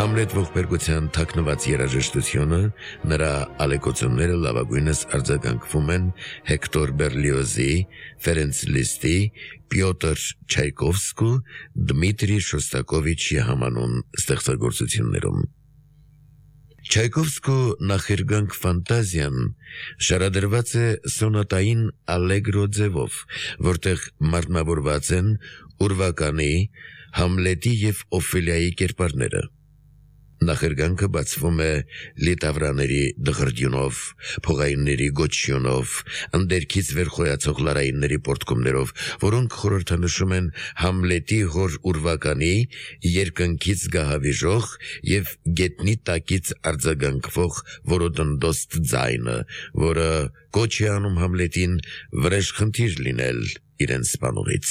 Համլետ ողբերգության թաքնված երաժշտությունը, նրա ալեկոծումները լավագույնս արձագանքվում են Հեկտոր Բերլիոզի, Ֆերենց Լիստի, Պյոտր Չայկովսկու, Դմիտրի Շոստակովիչի համանուն ստեղծագործություններում։ Չայկովսկու նախերգանք ֆանտազիան շարադրված է սոնատային ալեգրո ձևով, որտեղ մարմնավորված են ուրվականի, Համլետի և Օֆելիայի կերպարները։ Նախերգանքը բացվում է լիտավրաների դղրդյունով, փողայինների գոչյունով, ընդերքից վեր խոյացող լարայինների պոռթկումներով, որոնք խորհրդանշում են Համլետի հոր ուրվականի, երկնքից գահավիժող և գետնի տակից արձագանքվող որոդնդոստ ձայնը, որը կոչ է անում Համլետին վրեժխնդիր լինել իրեն սպանողից։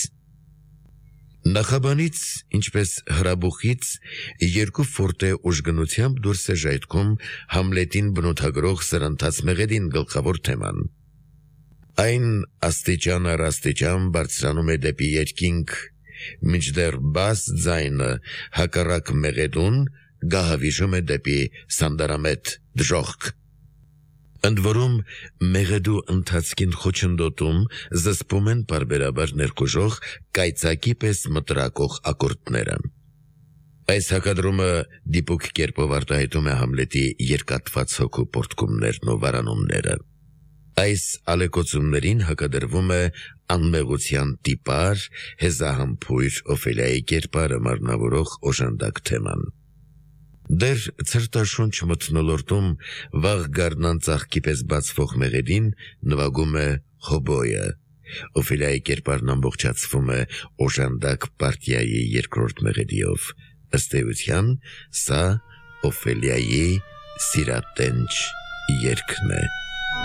Նախաբանից, ինչպես հրաբուխից, երկու ֆորտե ուժգնությամբ դուրս է ժայթքում Համլետին բնութագրող սրընթաց մեղեդին գլխավոր թեման։ Այն աստիճան առ աստիճան բարձրանում է դեպի երկինք, մինչդեռ բաս ձայնը հակառակ մեղեդուն գահավիժում է դեպի սանդարամետ դժոխք։ Ընդ որում, մեղեդու ընթացքին խոչընդոտում զսպում են պարբերաբար ներխուժող կայծակի պես մտրակող ակորդները։ Այս հակադրումը դիպուկ կերպով արտահայտում է Համլետի երկաթված հոգու պոռթկումներն ու վարանումները։ Այս ալեկոծումներին հակադրվում է անմեղության տիպար, հեզահամբույր Օֆելիայի կերպարը մարմնավորող օժանդակ թեման։ Դեռ ցրտաշունչ մթնոլորտում վաղ գարնան ծաղկի պես բացվող մեղեդին նվագում է հոբոյը։ Օֆելիայի կերպարն ամբողջացվում է օժանդակ պարտիայի երկրորդ մեղեդիով։ Ըստ էության, սա Օֆելիայի սիրատենչ երգն է։